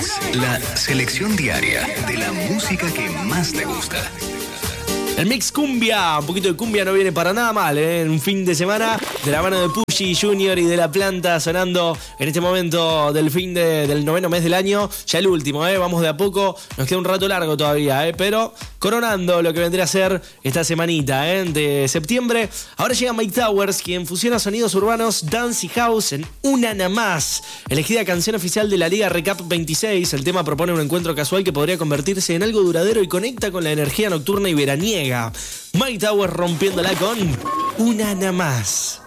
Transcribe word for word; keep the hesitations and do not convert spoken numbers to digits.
la selección diaria de la música que más te gusta. El mix cumbia, un poquito de cumbia no viene para nada mal, ¿eh? En un fin de semana de la mano de Pushy Junior y de La Planta sonando en este momento del fin de, del noveno mes del año. Ya el último, ¿eh? Vamos de a poco, nos queda un rato largo todavía, ¿eh? Pero coronando lo que vendría a ser esta semanita, ¿eh? De septiembre. Ahora llega Mike Towers, quien fusiona sonidos urbanos, dance y house en Una Nada Más. Elegida canción oficial de la Liga Recap veintiséis, el tema propone un encuentro casual que podría convertirse en algo duradero y conecta con la energía nocturna y veraniega. Mike Towers rompiéndola con Una Nada Más.